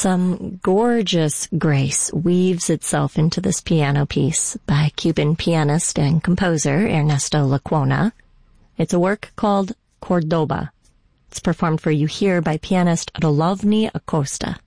Some gorgeous grace weaves itself into this piano piece by Cuban pianist and composer Ernesto Lecuona. It's a work called Cordoba. It's performed for you here by pianist Rolovny Acosta.